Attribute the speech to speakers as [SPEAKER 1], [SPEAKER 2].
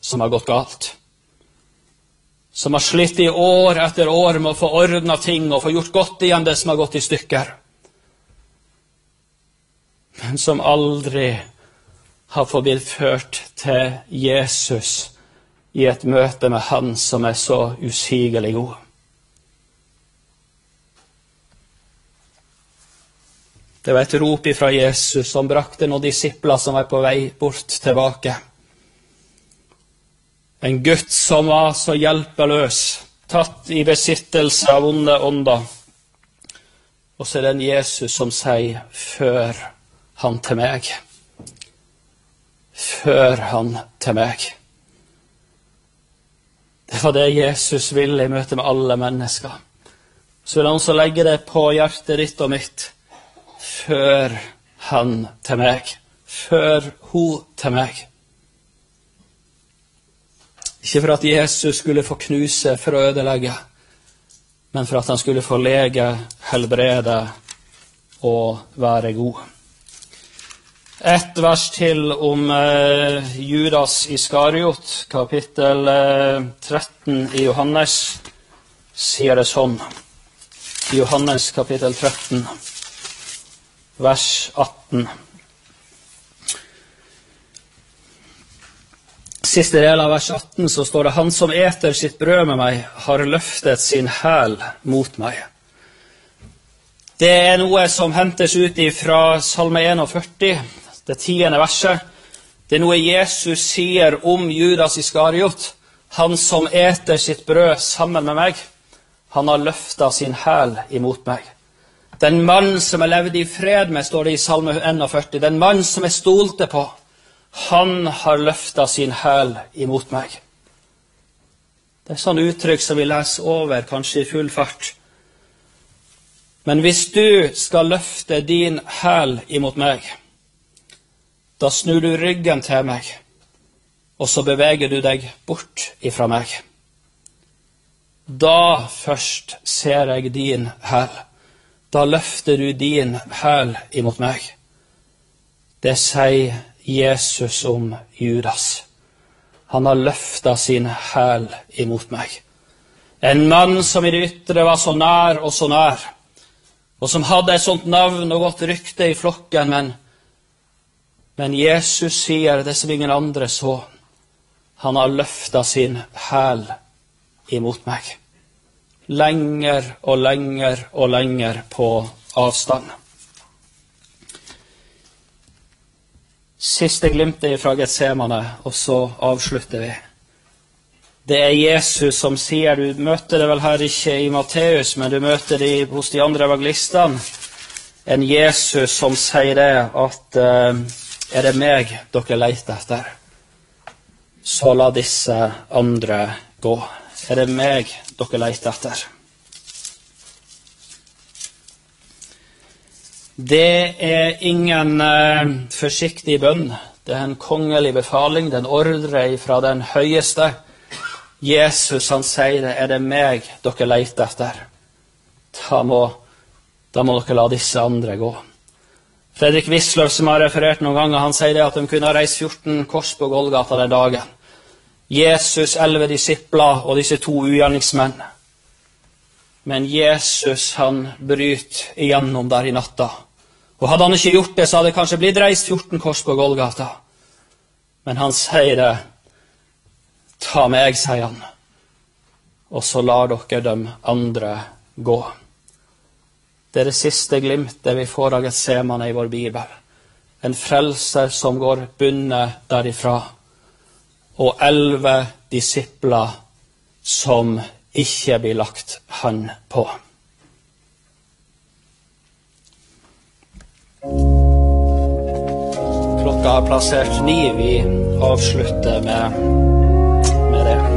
[SPEAKER 1] som har gått galt. Som har slitt i år etter år med å få ordnet ting og få gjort godt igjen det som har gått i stykker. Men som aldri har fått blitt ført til Jesus i et møte med han som er så usigelig god. Det var et rop ifra Jesus som brakte noen disipler som var på vei bort tilbake. En gutt som var så hjelpeløs, tatt i besittelse av onde ånder. Og så er det en Jesus som sier, før han til meg. Før han til meg. Det var det Jesus ville i møte med alle mennesker. Så vil han også legge det på hjertet ditt og mitt. Før han til meg. Før hun til meg. Ikke for at Jesus skulle få knuse for å ødelegge, men for at han skulle få lege, helbrede og være god. Et vers til om Judas Iskariot, kapittel 13 i Johannes, sier det sånn. I Johannes kapittel 13, vers 18. Siste del av vers 18 så står det, han som eter sitt brød med meg, har løftet sin hæl mot meg. Det er noe som hentes ut fra Salme 41, det 10. verset. Det er noe Jesus sier om Judas Iskariot. Han som eter sitt brød sammen med meg, han har løftet sin hæl imot meg. Den mann som jeg levde i fred med, står det i Salme 41. Den mann som jeg stolte på, han har løftet sin hæl imot meg. Det er sånn uttrykk som vi leser over, kanskje i full fart. Men hvis du skal løfte din hæl imot meg, da snur du ryggen til meg, og så beveger du deg bort ifra meg. Da først ser jeg din hæl. Da løfter du din hæl imot meg. Det sier Jesus om Judas. Han har løftet sin hæl imot meg. En mann som i det ytre var så nær og så nær, og som hadde et sånt navn og godt rykte i flokken, men Jesus sier det som ingen andre så. Han har løftet sin hæl imot meg. Lenger og lenger og lenger på avstand. Siste glimtet fra Getsemane, og så avslutter vi. Det er Jesus som sier, du møter det vel her ikke i Matteus, men du møter det hos de andre evangelistene. En Jesus som sier det at er det meg dere leter etter, så la disse andre gå. Er det meg dere leter etter? Det er ingen forsiktig bønn. Det er en kongelig befaling, det er en ordre fra den høyeste. Jesus, han sier det, er det meg dere leter etter? Da må dere la disse andre gå. Fredrik Wisløff, som har referert noen ganger, han sier det at de kunne ha reist 14 kors på Golgata den dagen. Jesus, 11 disipler og disse 2 ugjerningsmenn. Men Jesus, han bryter igjennom der i natta. Og hadde han ikke gjort det, så hadde det kanskje blitt reist 14 kors på Golgata. Men han sier det, ta meg, sier han, og så lar dere de andre gå. Det er det siste glimtet vi får av Getsemane i vår Bibel. En frelser som går bundet derifra, og 11 disipler som ikke blir lagt hand på. Klokka har plassert 9, vi avslutter med